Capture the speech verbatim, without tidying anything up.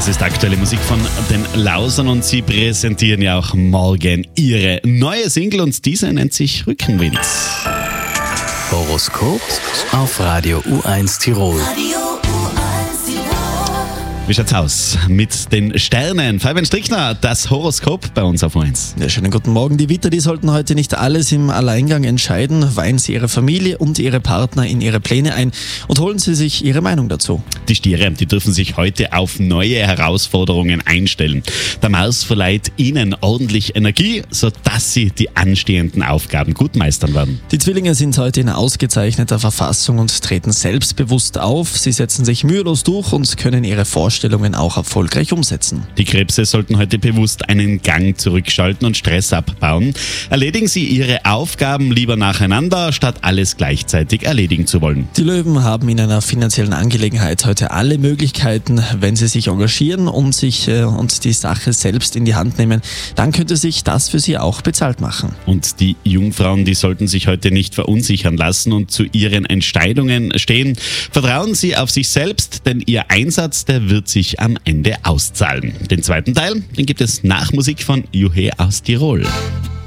Das ist aktuelle Musik von den Lausern und sie präsentieren ja auch morgen ihre neue Single und diese nennt sich Rückenwind. Horoskop auf Radio U eins Tirol. Wie schaut's aus mit den Sternen? Fabian Strickner, das Horoskop bei uns auf U eins. Ja, schönen guten Morgen. Die Widder, die sollten heute nicht alles im Alleingang entscheiden. Weihen Sie Ihre Familie und Ihre Partner in Ihre Pläne ein und holen Sie sich Ihre Meinung dazu. Die Stiere, die dürfen sich heute auf neue Herausforderungen einstellen. Der Mars verleiht Ihnen ordentlich Energie, sodass Sie die anstehenden Aufgaben gut meistern werden. Die Zwillinge sind heute in ausgezeichneter Verfassung und treten selbstbewusst auf. Sie setzen sich mühelos durch und können ihre Vorstellungen auch erfolgreich umsetzen. Die Krebse sollten heute bewusst einen Gang zurückschalten und Stress abbauen. Erledigen Sie Ihre Aufgaben lieber nacheinander, statt alles gleichzeitig erledigen zu wollen. Die Löwen haben in einer finanziellen Angelegenheit heute alle Möglichkeiten. Wenn sie sich engagieren und sich äh, und die Sache selbst in die Hand nehmen, dann könnte sich das für sie auch bezahlt machen. Und die Jungfrauen, die sollten sich heute nicht verunsichern lassen und zu ihren Entscheidungen stehen. Vertrauen Sie auf sich selbst, denn Ihr Einsatz, der wird sich am Ende auszahlen. Den zweiten Teil, den gibt es nach Musik von Juhe aus Tirol.